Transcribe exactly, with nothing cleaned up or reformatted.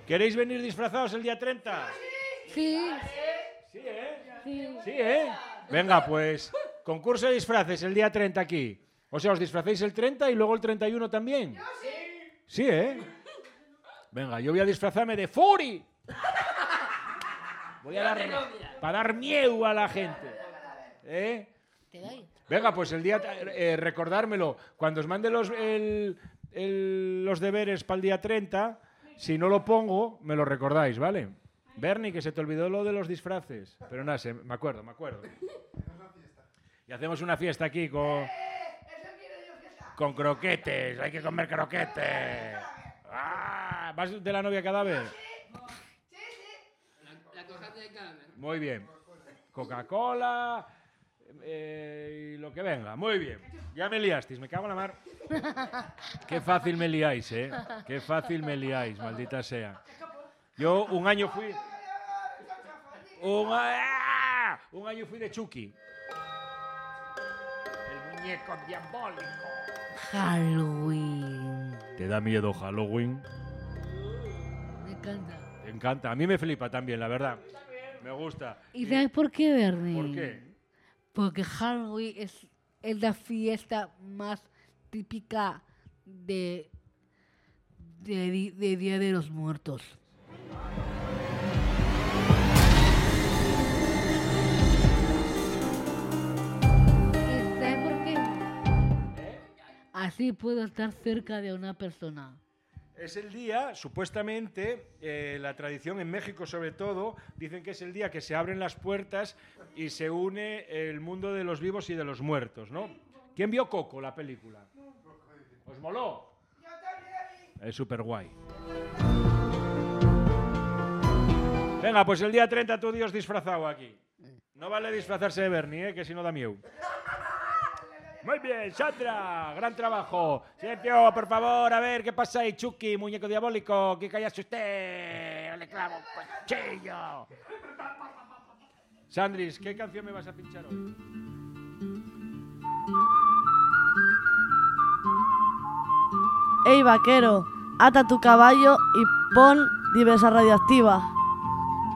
¿Queréis venir disfrazados el día treinta? Sí. Sí, ¿eh? Sí. Sí, ¿eh? Venga, pues, concurso de disfraces el día treinta aquí. O sea, os disfracéis el treinta y luego el treinta y uno también. Sí. Sí, ¿eh? Venga, yo voy a disfrazarme de Fury. Voy a dar, para dar miedo a la gente. ¿Eh? Venga, pues el día, eh, recordármelo, cuando os mande los, el, el, los deberes para el día treinta, si no lo pongo, me lo recordáis, ¿vale? Bernie, que se te olvidó lo de los disfraces. Pero nada, se, me acuerdo, me acuerdo. Y hacemos una fiesta aquí con, con croquetes, hay que comer croquetes. Ah, ¿vas de la novia cadáver? La cojate de cadáver. Muy bien. Coca-Cola eh, y lo que venga. Muy bien. Ya me liasteis, me cago en la mar. Qué fácil me liáis, ¿eh? Qué fácil me liáis, maldita sea. Yo un año fui... Un, ¡ah! un año fui de Chucky. El muñeco diabólico. Halloween. ¿Te da miedo Halloween? Me encanta. Te encanta. A mí me flipa también, la verdad. Me gusta. ¿Y sabes por qué, Bernie? ¿Por qué? Porque Halloween es, es la fiesta más típica de, de, di- de Día de los Muertos. ¿Y sabes por qué? Así puedo estar cerca de una persona. Es el día, supuestamente, eh, la tradición en México sobre todo, dicen que es el día que se abren las puertas y se une el mundo de los vivos y de los muertos, ¿no? ¿Quién vio Coco, la película? ¿Os moló? Es súper guay. Venga, pues el día treinta tú Dios disfrazado aquí. No vale disfrazarse de Bernie, ¿eh? Que si no da miedo. Muy bien, Sandra, gran trabajo. Silencio, por favor, a ver, ¿qué pasa ahí, Chucky, muñeco diabólico? ¿Qué callaste usted? Le clavo un cuchillo. Sandris, ¿qué canción me vas a pinchar hoy? Ey, vaquero, ata tu caballo y pon Diversa Radioactiva.